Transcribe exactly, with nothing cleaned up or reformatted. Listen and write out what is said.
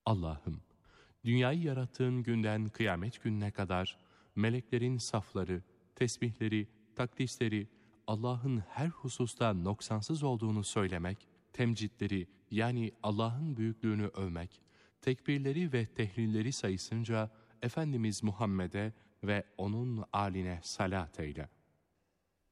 Allah'ım, dünyayı yarattığın günden kıyamet gününe kadar meleklerin safları, tesbihleri, takdisleri, Allah'ın her hususta noksansız olduğunu söylemek, temcitleri yani Allah'ın büyüklüğünü övmek, tekbirleri ve tehlilleri sayısınca Efendimiz Muhammed'e ve onun âline salat eyle.